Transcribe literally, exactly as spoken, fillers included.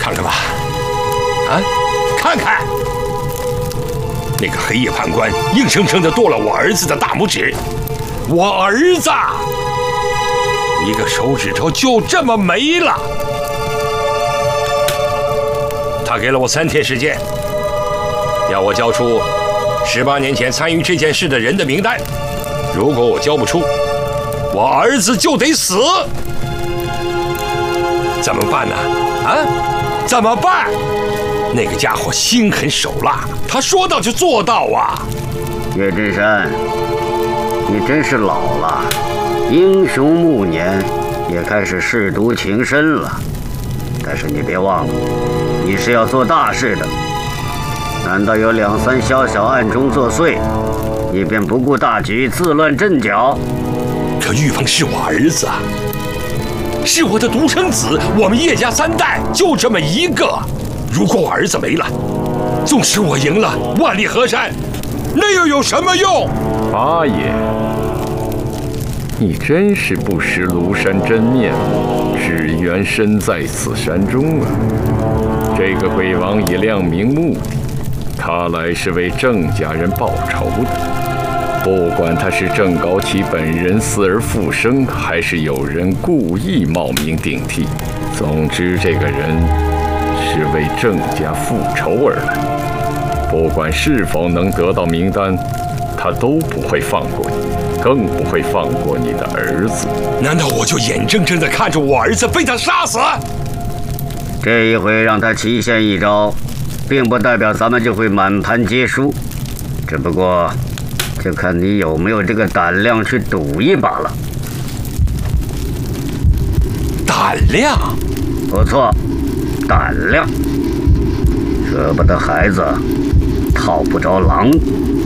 看看吧，啊，看看，那个黑夜判官硬生生的剁了我儿子的大拇指，我儿子一个手指头就这么没了。他给了我三天时间，要我交出十八年前参与这件事的人的名单。如果我交不出，我儿子就得死。怎么办呢？啊，怎么办？那个家伙心狠手辣，他说到就做到啊！ 叶振山，你真是老了，英雄暮年，也开始舐犊情深了。但是你别忘了，你是要做大事的。难道有两三宵小暗中作祟，你便不顾大局，自乱阵脚？ 可玉鹏是我儿子啊，是我的独生子，我们叶家三代就这么一个。如果我儿子没了，纵使我赢了万里河山，那又有什么用？ 八爷，你真是不识庐山真面目，只缘身在此山中啊！这个鬼王已亮明目的，他来是为郑家人报仇的。不管他是郑高启本人死而复生，还是有人故意冒名顶替，总之这个人是为郑家复仇而来。不管是否能得到名单，他都不会放过你，更不会放过你的儿子。 难道我就眼睁睁地看着我儿子被他杀死？ 这一回让他期限一招，并不代表咱们就会满盘皆输，只不过就看你有没有这个胆量去赌一把了。 胆量？ 不错，胆量。舍不得孩子，套不着狼。